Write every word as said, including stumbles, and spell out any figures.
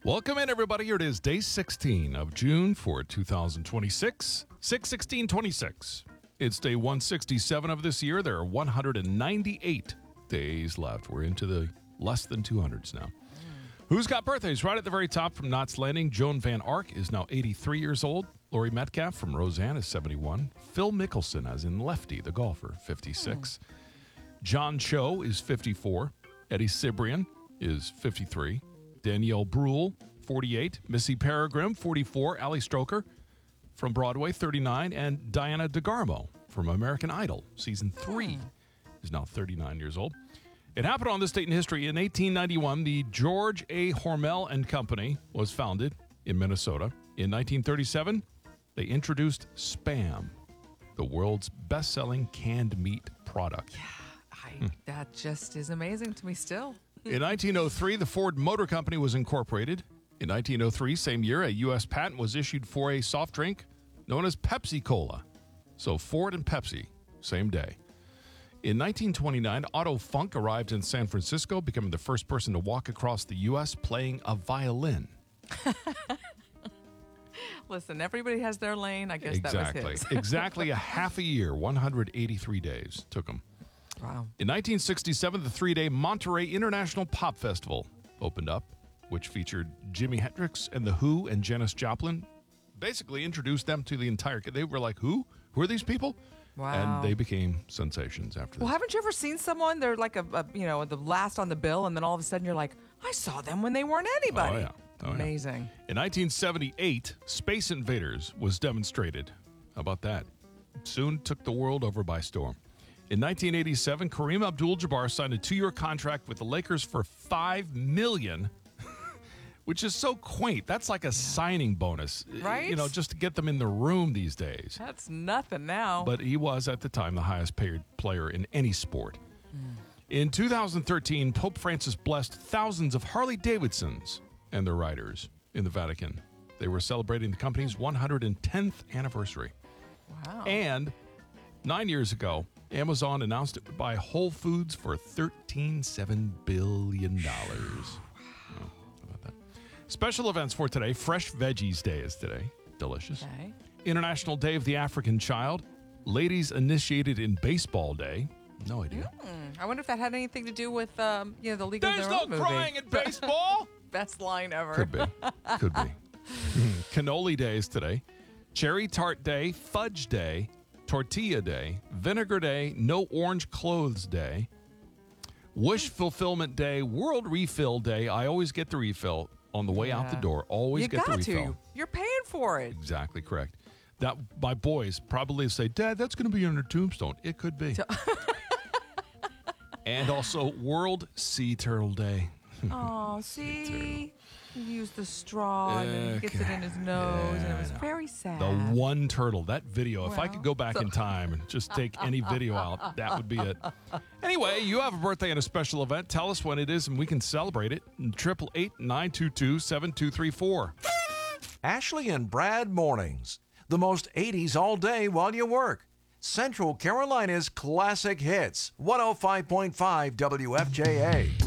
Welcome in, everybody. Here it is, day sixteen of June for two thousand twenty-six, six sixteen twenty-six. It's day one sixty-seven of this year. There are one hundred ninety-eight days left. We're into the less than two hundreds now. Mm. Who's got birthdays? Right at the very top from Knott's Landing, Joan Van Ark is now eighty-three years old. Laurie Metcalf from Roseanne is seventy-one. Phil Mickelson, as in Lefty, the golfer, fifty-six. Mm. John Cho is fifty-four. Eddie Cibrian is fifty-three. Danielle Brühl, forty-eight. Missy Peregrine, forty-four. Ali Stroker from Broadway, thirty-nine. And Diana DeGarmo from American Idol, season three, is now thirty-nine years old. It happened on this date in history. In eighteen ninety-one, the George A. Hormel and Company was founded in Minnesota. In nineteen thirty-seven, they introduced Spam, the world's best-selling canned meat product. Yeah, I, hmm. that just is amazing to me still. In nineteen oh three, the Ford Motor Company was incorporated. In nineteen oh three, same year, a U S patent was issued for a soft drink known as Pepsi-Cola. So Ford and Pepsi, same day. In nineteen twenty-nine, Otto Funk arrived in San Francisco, becoming the first person to walk across the U S playing a violin. Listen, everybody has their lane. I guess exactly. that was his. Exactly a half a year, one hundred eighty-three days took him. Wow. In nineteen sixty-seven, the three-day Monterey International Pop Festival opened up, which featured Jimi Hendrix and The Who and Janis Joplin. Basically introduced them to the entire... They were like, who? Who are these people? Wow. And they became sensations after Well, this. haven't you ever seen someone, they're like, a, a you know, the last on the bill, and then all of a sudden you're like, I saw them when they weren't anybody. Oh, yeah. Oh, Amazing. Yeah. In nineteen seventy-eight, Space Invaders was demonstrated. How about that? Soon took the world over by storm. In nineteen eighty-seven, Kareem Abdul-Jabbar signed a two-year contract with the Lakers for five million dollars, which is so quaint. That's like a yeah. signing bonus, right? You know, just to get them in the room these days. That's nothing now. But he was, at the time, the highest-paid player in any sport. Mm. In two thousand thirteen, Pope Francis blessed thousands of Harley-Davidsons and their riders in the Vatican. They were celebrating the company's one hundred tenth anniversary. Wow. And nine years ago, Amazon announced it would buy Whole Foods for thirteen point seven billion dollars. Oh, how about that? Special events for today. Fresh Veggies Day is today. Delicious. Okay. International Day of the African Child. Ladies Initiated in Baseball Day. No idea. Mm, I wonder if that had anything to do with um, you know, the League There's of Their no Own movie. crying in baseball. Best line ever. Could be. Could be. Cannoli Day is today. Cherry Tart Day. Fudge Day. Tortilla Day, Vinegar Day, No Orange Clothes Day, Wish Fulfillment Day, World Refill Day. I always get the refill on the way yeah. out the door. Always you get got the refill. To. You're paying for it. Exactly correct. That my boys probably say, Dad, that's going to be on your tombstone. It could be. And also World Sea Turtle Day. Oh, see? He used the straw and then he gets it in his nose, yeah, and it was very sad. The one turtle. That video, well, if I could go back so- in time and just take any video out, that would be it. Anyway, you have a birthday and a special event. Tell us when it is and we can celebrate it. eight eight eight, nine two two, seven two three four. Ashley and Brad Mornings. The most eighties all day while you work. Central Carolina's classic hits. one oh five point five W F J A.